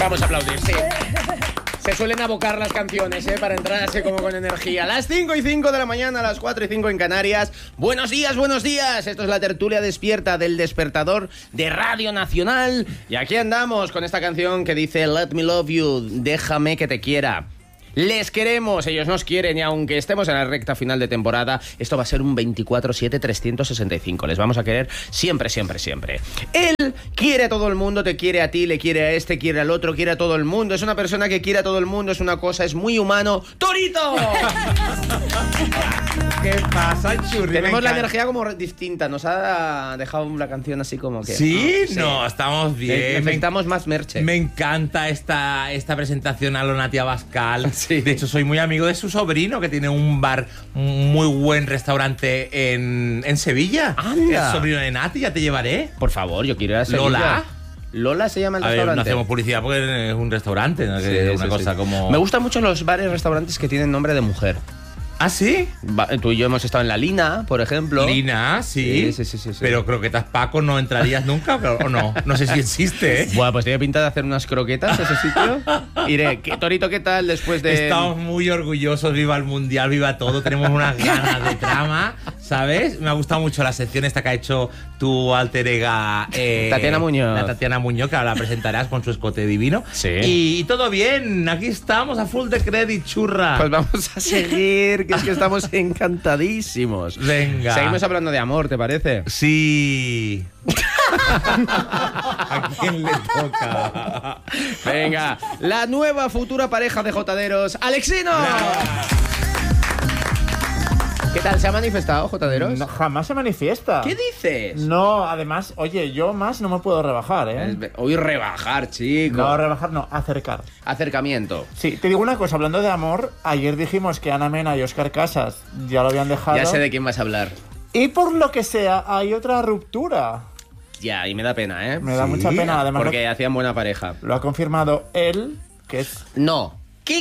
Vamos a aplaudir, sí. Se suelen abocar las canciones, para entrar así como con energía. Las 5:05 de la mañana, las 4:05 en Canarias. Buenos días, buenos días. Esto es la tertulia despierta del despertador de Radio Nacional. Y aquí andamos con esta canción que dice Let me love you, déjame que te quiera. Les queremos, ellos nos quieren y aunque estemos en la recta final de temporada, esto va a ser un 24/7 365. Les vamos a querer siempre, siempre, siempre. Él quiere a todo el mundo, te quiere a ti, le quiere a este, quiere al otro, quiere a todo el mundo. Es una persona que quiere a todo el mundo, es una cosa, es muy humano. ¡Torito! ¿Qué pasa, Churri? Tenemos la energía como distinta, nos ha dejado la canción así como que... ¿Sí? No, estamos bien. Necesitamos más merche. Me encanta esta presentación a lo Nati Abascal. Sí. De hecho, soy muy amigo de su sobrino, que tiene un bar, un muy buen restaurante en Sevilla. ¡Anda! El sobrino de Nati, ya te llevaré. Por favor, yo quiero ir a Sevilla. ¿Lola? Lola se llama el A ver, restaurante. no hacemos publicidad porque es un restaurante, ¿no? Que es una cosa como... Me gustan mucho los bares, restaurantes que tienen nombre de mujer. ¿Ah, sí? Tú y yo hemos estado en La Lina, por ejemplo. Lina, sí. Sí. Pero croquetas Paco no entrarías nunca, ¿o no? No sé si existe, ¿eh? Bueno, pues tiene pinta de hacer unas croquetas ese sitio. Iré. Torito, ¿qué tal después de...? Estamos muy orgullosos, viva el Mundial, viva todo. Tenemos unas ganas de trama, ¿sabes? Me ha gustado mucho la sección esta que ha hecho tu alter ega... Tatiana Muñoz. La Tatiana Muñoz, que ahora la presentarás con su escote divino. Sí. Y todo bien, aquí estamos a full de credit, churra. Pues vamos a seguir, que es que estamos encantadísimos. Venga. Seguimos hablando de amor, ¿te parece? Sí. ¿A quién le toca? Venga, la nueva futura pareja de jotaderos, Alexino. ¿Qué tal? ¿Se ha manifestado, jotaderos? No, jamás se manifiesta. ¿Qué dices? No, además, oye, yo más no me puedo rebajar, ¿eh? Hoy rebajar, chico. No, rebajar no, acercar. Acercamiento. Sí, te digo una cosa, hablando de amor, ayer dijimos que Ana Mena y Óscar Casas ya lo habían dejado. Ya sé de quién vas a hablar. Y por lo que sea, hay otra ruptura. Ya, y me da pena, ¿eh? Me da mucha pena, además. Porque hacían buena pareja. Lo ha confirmado él, que es... No.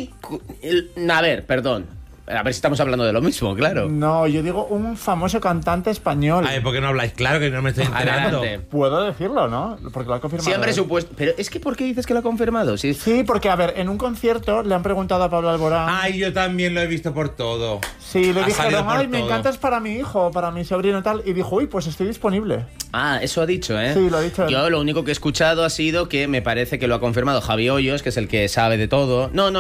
A ver, perdón. A ver si estamos hablando de lo mismo, claro. No, yo digo un famoso cantante español. A ver, ¿por qué no habláis claro que no me estoy enterando? Adelante. Puedo decirlo, ¿no? Porque lo ha confirmado Siempre él. supuesto. Pero es que ¿por qué dices que lo ha confirmado? Sí. Sí, porque, a ver, en un concierto le han preguntado a Pablo Alborán... Ay, yo también lo he visto por todo. Sí, le Ha salido dijeron, por ay, me todo. encantas para mi hijo, para mi sobrino y tal. Y dijo, uy, pues estoy disponible. Ah, eso ha dicho, ¿eh? Sí, lo ha dicho él. Yo lo único que he escuchado ha sido que me parece que lo ha confirmado Javi Hoyos, que es el que sabe de todo. No.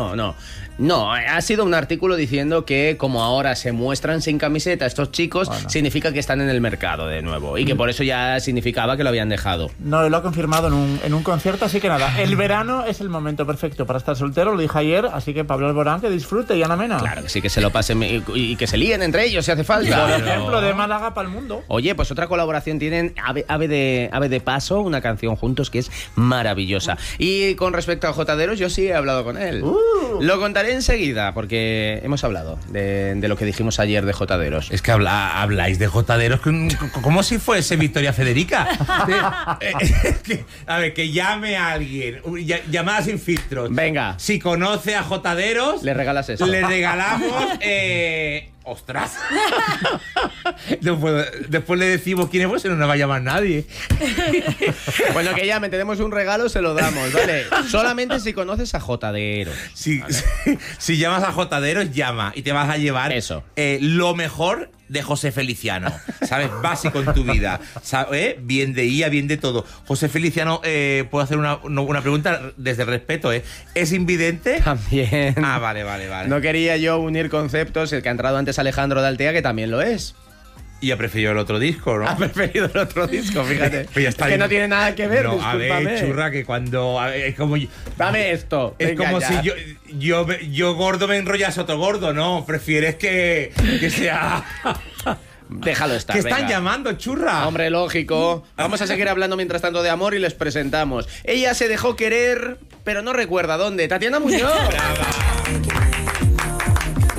No, ha sido un artículo diciendo que como ahora se muestran sin camiseta estos chicos, Bueno. significa que están en el mercado de nuevo. Y que por eso ya significaba que lo habían dejado. No, lo ha confirmado en un concierto, así que nada, el verano es el momento perfecto para estar soltero, lo dije ayer, así que Pablo Alborán que disfrute y Ana Mena. Claro que sí, que se lo pasen y que se líen entre ellos si hace falta. Por ejemplo, de Málaga para el mundo. Oye, pues otra colaboración tienen Ave de Paso, una canción juntos que es maravillosa. Y con respecto a Jotaderos, yo sí he hablado con él. Lo contaré enseguida, porque hemos hablado de lo que dijimos ayer de Jotaderos. Es que habláis de jotaderos como si fuese Victoria Federica. A ver, que llame a alguien. Llamada sin filtros. Venga, Si conoce a jotaderos, le regalas eso. le regalamos... ¡Ostras! Después le decimos quién es, pues no nos va a llamar nadie. Bueno, que llamen, tenemos un regalo, se lo damos, ¿vale? Solamente si conoces a Jotaderos. Si llamas a jotaderos, llama y te vas a llevar Eso. Lo mejor de José Feliciano, ¿sabes? Básico en tu vida, ¿sabes? Bien de IA, bien de todo. José Feliciano, puedo hacer una pregunta desde el respeto, ¿eh? ¿Es invidente? También. Ah, vale. No quería yo unir conceptos, el que ha entrado antes Alejandro de Altea, que también lo es. Y ha preferido el otro disco, ¿no? Ha preferido el otro disco, fíjate. Pues ya está Es que bien. no tiene nada que ver, No, a discúlpame. ver, churra, que cuando... a ver, es como... Dame esto. Es venga como ya. si yo gordo me enrollase otro gordo, ¿no? Prefieres que sea... Déjalo estar, ¿Qué están venga. llamando, churra? Hombre, lógico. Vamos a seguir hablando mientras tanto de amor y les presentamos. Ella se dejó querer, pero no recuerda dónde. Tatiana Muñoz.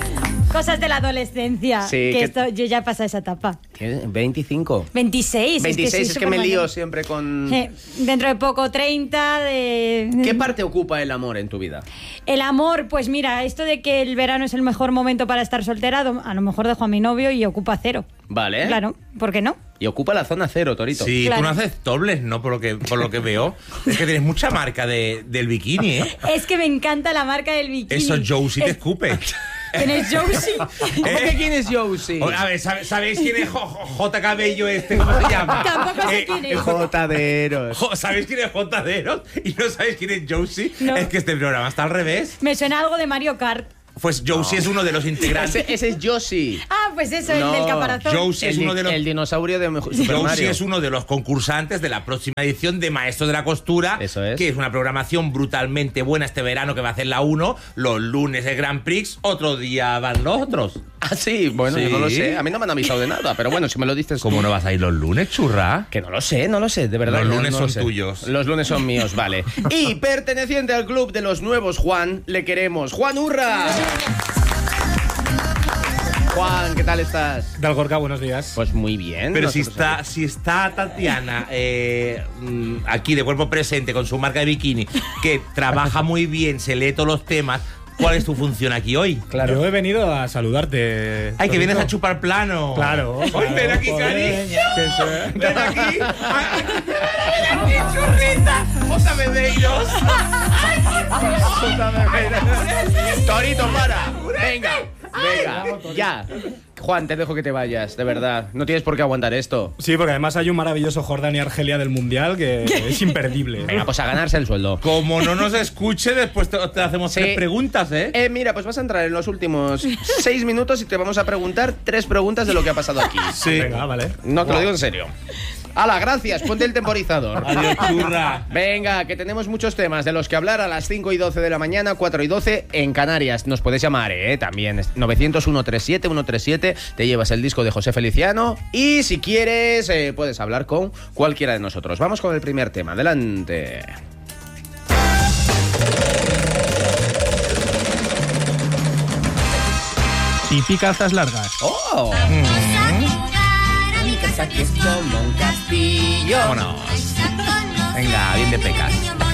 Cosas de la adolescencia. Sí, que esto, yo ya he pasado esa etapa. ¿Tienes 25? 26. 26, es que me supermayor. lío siempre con... Dentro de poco 30. ¿Qué parte ocupa el amor en tu vida? El amor, pues mira, esto de que el verano es el mejor momento para estar soltera, a lo mejor dejo a mi novio y ocupa 0. Vale. Claro, ¿por qué no? Y ocupa la zona 0, Torito. Sí, Claro. tú no haces dobles, ¿no? Por lo que veo. Es que tienes mucha marca del bikini, ¿eh? Es que me encanta la marca del bikini. Eso Josie te escupe. ¿Quién es Josie? ¿Cómo que quién es Josie? A ver, ¿sabéis quién es J. Cabello este? ¿Cómo se llama? Tampoco sé quién es. Jotaderos. ¿Sabéis quién es J. Deros? ¿Y no sabéis quién es Josie? No. Es que este programa está al revés. Me suena algo de Mario Kart. Pues Josie es uno de los integrantes. Ese es Josie. Ah, pues eso, el No, del caparazón. Josie es uno de los... El dinosaurio de Super Josie Mario. es uno de los concursantes de la próxima edición de Maestros de la Costura. Eso es. Que es una programación brutalmente buena este verano que va a hacer la 1. Los lunes el Grand Prix, otro día van los otros. Ah, sí, bueno, Sí. yo no lo sé. A mí no me han avisado de nada, pero bueno, si me lo dices... ¿Cómo no vas a ir los lunes, churra? Que no lo sé, de verdad. Los no- lunes no lo son sé. tuyos. Los lunes son míos, vale. Y perteneciente al club de los nuevos Juan, le queremos. ¡Juan Urra! Juan, ¿qué tal estás? Dalgorca, buenos días. Pues muy bien. Pero si nosotros está Tatiana aquí de cuerpo presente con su marca de bikini, que trabaja muy bien, se lee todos los temas, ¿cuál es tu función aquí hoy? Claro. Yo he venido a saludarte. Ay, que vienes a Torito. chupar plano. Claro. Ay, ven aquí, joder, cariño. que se- Ven aquí. Ay, ven aquí, churrita. Jota Medeiros. Torito, para. Venga, ya. Juan, te dejo que te vayas, de verdad. No tienes por qué aguantar esto. Sí, porque además hay un maravilloso Jordania y Argelia del Mundial que es imperdible. Venga, pues a ganarse el sueldo. Como no nos escuche, después te hacemos Sí. 3 preguntas, ¿eh? Mira, pues vas a entrar en los últimos 6 minutos y te vamos a preguntar 3 preguntas de lo que ha pasado aquí. Sí. Venga, vale. No, te lo digo en serio. ¡Hala, gracias! Ponte el temporizador. Adiós, churra. Venga, que tenemos muchos temas de los que hablar a las 5 y 12 de la mañana, 4 y 12 en Canarias. Nos puedes llamar, también. 900-137-137. Te llevas el disco de José Feliciano. Y si quieres, puedes hablar con cualquiera de nosotros. Vamos con el primer tema. Adelante. Pipi calzas largas. ¡Oh! Que es como un castillo. Vámonos. Venga, bien de pecas.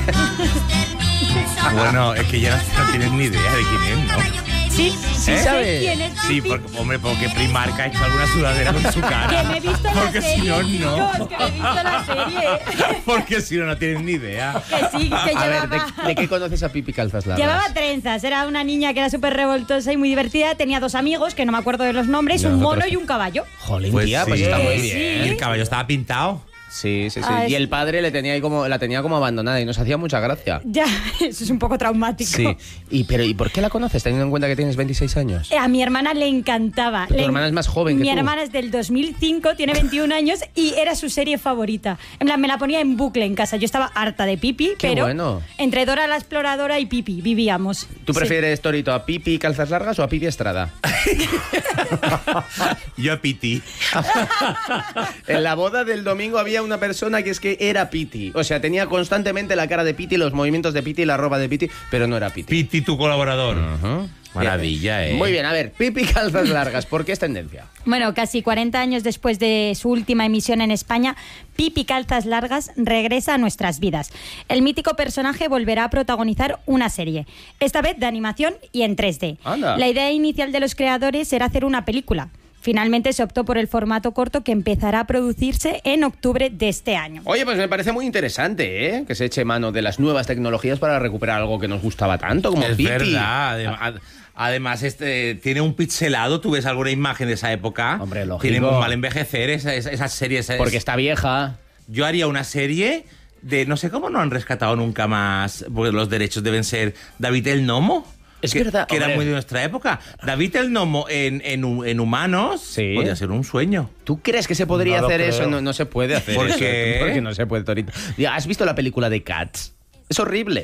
Bueno, es que ya no tienes ni idea de quién es, ¿no? Sí, sí, ¿Eh? ¿sabes quién es Sí, Pipi? porque Primark ha hecho alguna sudadera con su cara. Que me he visto la Porque serie, si no, no. chicos, que me he visto la serie. Porque si no, no tienes ni idea. Que sí, que A ver, llevaba... ¿de qué conoces a Pipi Calzas Largas? Llevaba trenzas, era una niña que era súper revoltosa y muy divertida. Tenía 2 amigos, que no me acuerdo de los nombres, un mono y un caballo. Jolín, Pues tía, sí. pues está muy Sí. bien. El caballo estaba pintado. Sí, sí, sí. Ah, Y es- el padre la tenía como abandonada y nos hacía mucha gracia. Ya, eso es un poco traumático. Sí. ¿Y por qué la conoces, teniendo en cuenta que tienes 26 años? A mi hermana le encantaba. Tu hermana es más joven que Mi tú. hermana es del 2005, tiene 21 años y era su serie favorita. En plan, me la ponía en bucle en casa. Yo estaba harta de Pipi, Qué pero bueno. entre Dora la Exploradora y Pipi vivíamos. ¿Tú Sí. prefieres, Torito, a Pipi Calzas Largas o a Pipi Estrada? Yo a Piti. En la boda del domingo había una persona que es que era Piti. O sea, tenía constantemente la cara de Piti, los movimientos de Piti, la ropa de Piti, pero no era Piti. Piti, tu colaborador. Ujú. Maravilla, Bien. Muy bien, a ver, Pipi Calzas Largas, ¿por qué es tendencia? Bueno, casi 40 años después de su última emisión en España, Pipi Calzas Largas regresa a nuestras vidas. El mítico personaje volverá a protagonizar una serie, esta vez de animación y en 3D. Anda. La idea inicial de los creadores era hacer una película. Finalmente se optó por el formato corto que empezará a producirse en octubre de este año. Oye, pues me parece muy interesante, ¿eh? Que se eche mano de las nuevas tecnologías para recuperar algo que nos gustaba tanto como Es Pipi. verdad. Además, tiene un pixelado. ¿Tú ves alguna imagen de esa época? Hombre, lógico. Tiene muy mal envejecer esas series. Porque está vieja. Yo haría una serie de... No sé cómo no han rescatado nunca más, porque los derechos deben ser David el Gnomo. Es que, verdad, que era hombre. muy de nuestra época. David el Gnomo en humanos Sí. podría ser un sueño. ¿Tú crees que se podría No lo hacer creo. eso? No, no se puede hacer ¿Por eso. qué? ¿Por qué no se puede, Torito? Ya, ¿has visto la película de Cats? Es horrible.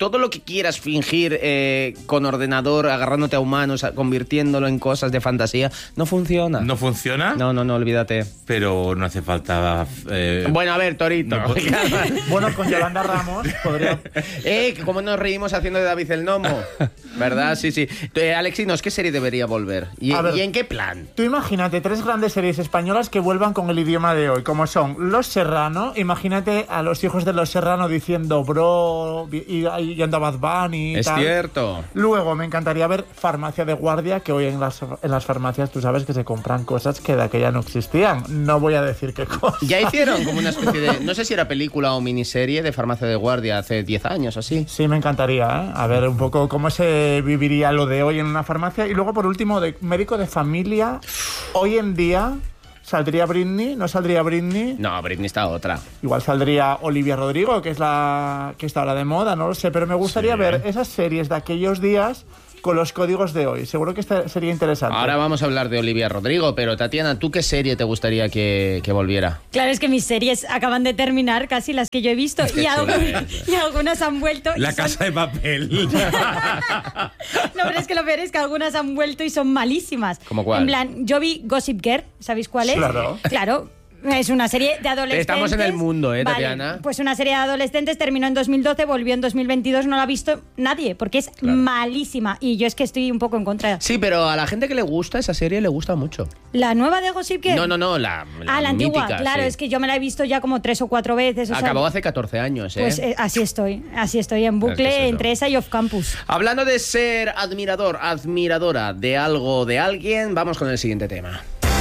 todo lo que quieras fingir con ordenador, agarrándote a humanos, convirtiéndolo en cosas de fantasía, no funciona. ¿No funciona? No, olvídate. Pero no hace falta... Bueno, a ver, Torito. No, Bueno, con Yolanda Ramos podría... ¿Cómo nos reímos haciendo de David el Nomo? ¿Verdad? Sí. Alexinos, ¿qué serie debería volver? ¿Y en qué plan? Tú imagínate 3 grandes series españolas que vuelvan con el idioma de hoy, como son Los Serrano. Imagínate a los hijos de Los Serrano diciendo bro, y anda Bad Bunny y Es tal. cierto. Luego me encantaría ver Farmacia de Guardia, que hoy en las farmacias tú sabes que se compran cosas que de aquella no existían. No voy a decir qué cosas. Ya hicieron como una especie de... No sé si era película o miniserie de Farmacia de Guardia hace 10 años o así. Sí, me encantaría, ¿eh? A ver un poco cómo se viviría lo de hoy en una farmacia. Y luego, por último, de médico de familia. Hoy en día, ¿saldría Britney? ¿No saldría Britney? No, Britney está otra. Igual saldría Olivia Rodrigo, que es la que está ahora de moda, no lo sé. Pero me gustaría ver esas series de aquellos días con los códigos de hoy. Seguro que sería interesante. Ahora vamos a hablar de Olivia Rodrigo, pero Tatiana, ¿tú qué serie te gustaría que volviera? Claro, es que mis series acaban de terminar, casi las que yo he visto, y algunas han vuelto. La y Casa de Papel. No, pero es que lo peor es que algunas han vuelto y son malísimas. ¿Cómo cuál? En plan, yo vi Gossip Girl, ¿sabéis cuál es? Claro. Claro. Es una serie de adolescentes. Estamos en el mundo, Tatiana. Vale, pues una serie de adolescentes terminó en 2012, volvió en 2022, no la ha visto nadie, porque es malísima. Y yo es que estoy un poco en contra. Sí, pero a la gente que le gusta esa serie le gusta mucho. ¿La nueva de Gossip Girl? No, la antigua, mítica, claro, sí. es que yo me la he visto ya como 3 o 4 veces. O Acabó sea, hace 14 años, ¿eh? Pues así estoy en bucle, Es que es eso. entre esa y Off Campus. Hablando de ser admiradora de algo o de alguien, vamos con el siguiente tema.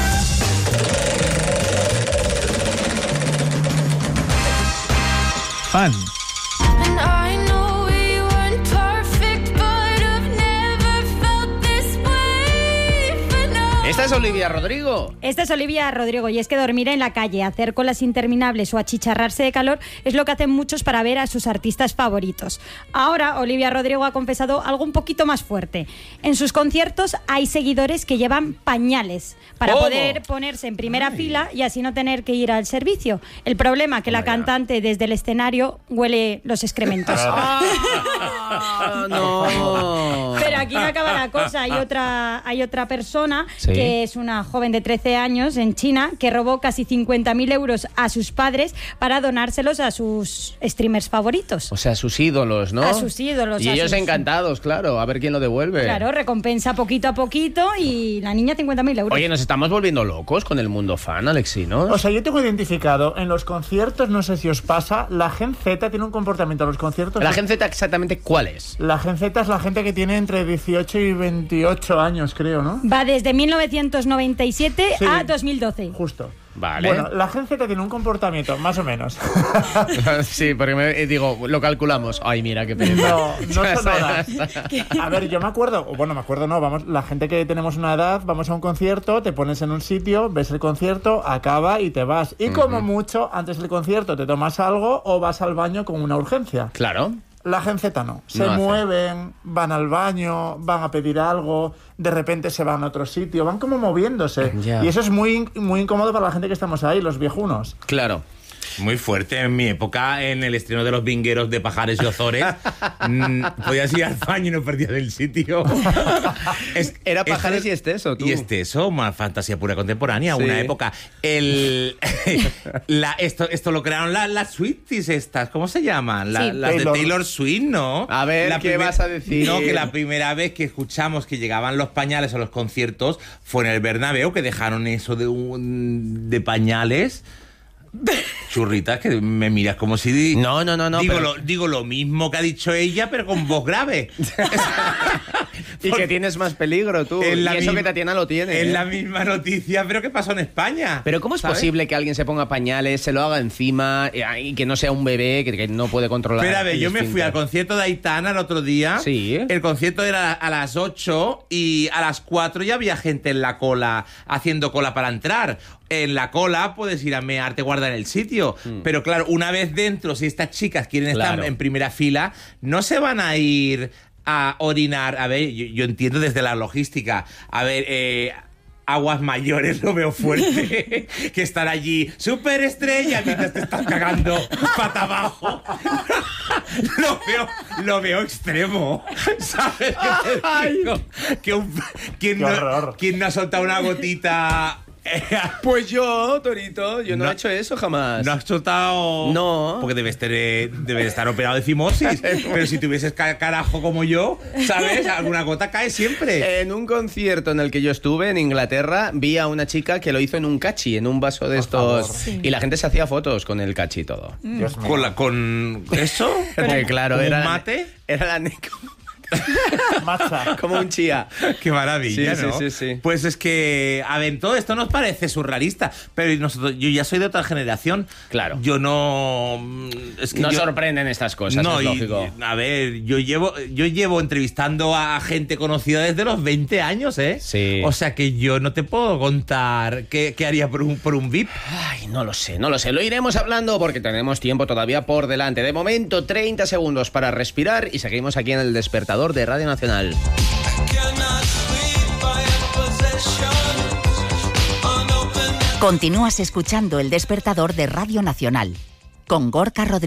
Fan. And I know we weren't perfect, but I've never felt this way for no. Esta es Olivia Rodrigo. Esta es Olivia Rodrigo y es que dormir en la calle, hacer colas interminables o achicharrarse de calor es lo que hacen muchos para ver a sus artistas favoritos. Ahora Olivia Rodrigo ha confesado algo un poquito más fuerte. En sus conciertos hay seguidores que llevan pañales para ¿Cómo? poder ponerse en primera fila y así no tener que ir al servicio. El problema es que la cantante desde el escenario huele los excrementos. No. Pero aquí no acaba la cosa. Hay otra persona Sí. que es una joven de 13 años en China que robó casi 50.000 euros a sus padres para donárselos a sus streamers favoritos. O sea, a sus ídolos, ¿no? A sus ídolos. Y a ellos sus- encantados, claro, a ver quién lo devuelve. Claro, recompensa poquito a poquito y la niña 50.000 euros. Oye, nos estamos volviendo locos con el mundo fan, Alexi, ¿no? O sea, yo tengo identificado en los conciertos, no sé si os pasa, la Gen Z tiene un comportamiento en los conciertos. ¿La Gen Z exactamente cuál es? La Gen Z es la gente que tiene entre 18 y 28 años, creo, ¿no? Va desde 1997 Sí. a 2012. Justo. Vale. Bueno, la Gen Z tiene un comportamiento, más o menos. Sí, porque digo, lo calculamos. Ay, mira, qué pereza. No son horas. A ver, yo me acuerdo, vamos, la gente que tenemos una edad, vamos a un concierto, te pones en un sitio, ves el concierto, acaba y te vas. Y como mucho, antes del concierto te tomas algo o vas al baño con una urgencia. Claro. La Gen Z no. Se No hace. mueven, van al baño, van a pedir algo, de repente se van a otro sitio, van como moviéndose. Ya. Y eso es muy, muy incómodo para la gente que estamos ahí, los viejunos. Claro. Muy fuerte. En mi época, en el estreno de Los Vingueros de Pajares y Ozores, podías ir al baño y no perdías el sitio. Era Pajares y Esteso, tú. Y Esteso, más fantasía pura contemporánea, Sí. una época. Esto lo crearon las Swifties estas, ¿cómo se llaman? Sí. Las de Taylor. Taylor Swift, ¿no? A ver, ¿qué vas a decir? No, que la primera vez que escuchamos que llegaban los pañales a los conciertos fue en el Bernabéu, que dejaron eso de pañales. Churritas, que me miras como si... No, Digo, pero- digo lo mismo que ha dicho ella, pero con voz grave. Y que tienes más peligro, tú. En Y la eso misma- que Tatiana lo tiene. Es ¿eh? la misma noticia, pero ¿qué pasó en España? Pero ¿cómo es ¿sabes? posible que alguien se ponga pañales, se lo haga encima y que no sea un bebé que no puede controlar? Pero a ver, el yo me fui esfínter? al concierto de Aitana el otro día. Sí. El concierto era a las 8 y a las 4 ya había gente en la cola, haciendo cola para entrar. En la cola puedes ir a mearte, guardar el sitio. Pero claro, una vez dentro, si estas chicas quieren Claro. estar en primera fila, no se van a ir a orinar. A ver, yo entiendo desde la logística. A ver, aguas mayores lo veo fuerte. Que estar allí, superestrella, mientras te estás cagando pata abajo. Lo veo extremo. ¿Sabes qué te digo? ¿Quién no ha soltado una gotita? Pues yo, Torito, yo no he hecho eso jamás. ¿No has soltado? No. Porque debes estar operado de fimosis. Pero si tuvieses carajo como yo, ¿sabes? Alguna gota cae siempre. En un concierto en el que yo estuve en Inglaterra, vi a una chica que lo hizo en un cachi, en un vaso de estos. Sí. Y la gente se hacía fotos con el cachi y todo. Dios mío. ¿Con eso? Porque, claro, ¿Como era un mate? Era Matcha. como un chía. Qué maravilla, Sí, ¿no? sí. Pues es que, a ver, todo esto nos parece surrealista, pero yo ya soy de otra generación. Claro. Yo no... Es que No yo- sorprenden estas cosas, No, es lógico. a ver, yo llevo entrevistando a gente conocida desde los 20 años, ¿eh? Sí. O sea que yo no te puedo contar qué haría por un VIP. Ay, no lo sé. Lo iremos hablando porque tenemos tiempo todavía por delante. De momento, 30 segundos para respirar y seguimos aquí en el Despertador de Radio Nacional. Continúas escuchando El Despertador de Radio Nacional con Gorka Rodríguez.